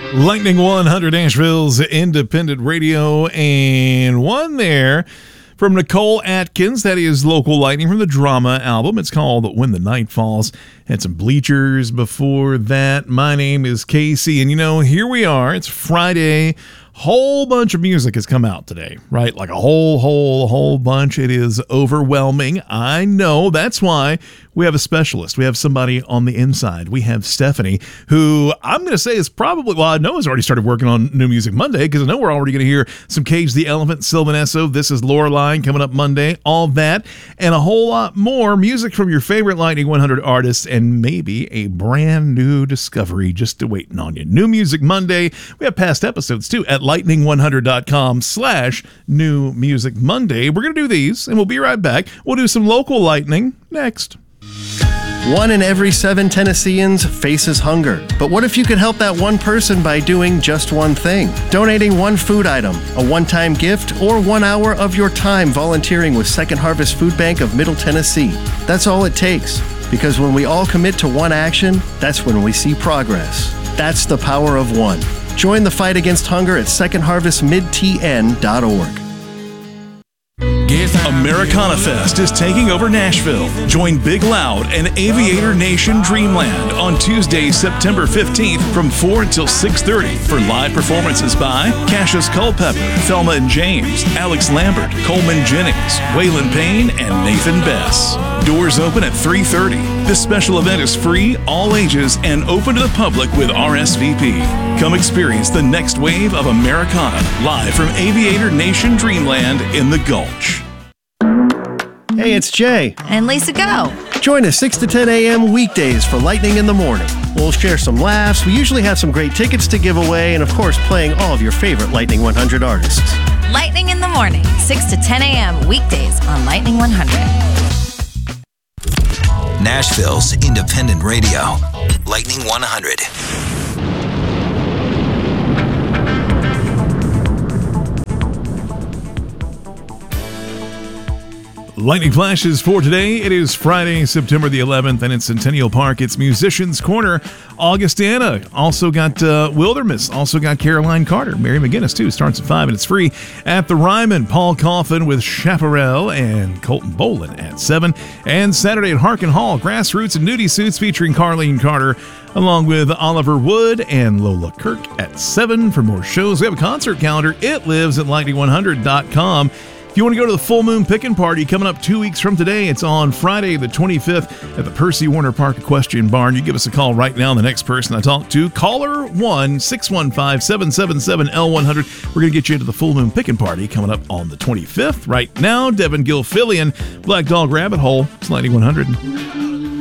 Lightning 100, Nashville's independent radio, and one there from Nicole Atkins. That is Local Lightning from the Drama album. It's called When the Night Falls. Had some Bleachers before that. My name is Casey, and here we are. It's Friday. Whole bunch of music has come out today, right? Like a whole bunch. It is overwhelming. I know. That's why we have a specialist. We have somebody on the inside. We have Stephanie, who I'm going to say is probably, well, I know has already started working on New Music Monday, because I know we're already going to hear some Cage the Elephant, Sylvan Esso, This Is Loreline coming up Monday, all that, and a whole lot more music from your favorite Lightning 100 artists, and maybe a brand new discovery just waiting on you. New Music Monday. We have past episodes too at lightning100.com/New Music Monday. We're going to do these, and we'll be right back. We'll do some local lightning next. 1 in every 7 Tennesseans faces hunger. But what if you could help that one person by doing just one thing? Donating one food item, a one-time gift, or 1 hour of your time volunteering with Second Harvest Food Bank of Middle Tennessee. That's all it takes. Because when we all commit to one action, that's when we see progress. That's the power of one. Join the fight against hunger at secondharvestmidtn.org. Americana Fest is taking over Nashville. Join Big Loud and Aviator Nation Dreamland on Tuesday, September 15th from 4 until 6:30 for live performances by Cassius Culpepper, Thelma and James, Alex Lambert, Coleman Jennings, Waylon Payne, and Nathan Bess. Doors open at 3:30. This special event is free, all ages, and open to the public with RSVP. Come experience the next wave of Americana live from Aviator Nation Dreamland in the Gulch. Hey, it's Jay. And Lisa Go. Join us 6 to 10 a.m. weekdays for Lightning in the Morning. We'll share some laughs. We usually have some great tickets to give away, and of course, playing all of your favorite Lightning 100 artists. Lightning in the Morning, 6 to 10 a.m. weekdays on Lightning 100. Nashville's independent radio, Lightning 100. Lightning flashes for today. It is Friday, September the 11th, and in Centennial Park, it's Musicians Corner. Augustana also got Wilderness, also got Caroline Carter. Mary McGinnis, too, starts at 5, and it's free. At the Ryman, Paul Coffin with Chaparral and Colton Boland at 7. And Saturday at Harkin Hall, Grassroots and Nudie Suits featuring Carlene Carter, along with Oliver Wood and Lola Kirk at 7. For more shows, we have a concert calendar. It lives at lightning100.com. If you want to go to the Full Moon Pickin' Party coming up 2 weeks from today, it's on Friday the 25th at the Percy Warner Park Equestrian Barn. You give us a call right now. The next person I talk to, caller 1-615-777-L100. We're going to get you into the Full Moon Pickin' Party coming up on the 25th. Right now, Devin Gilfillian, Black Dog Rabbit Hole. It's Lightning 100.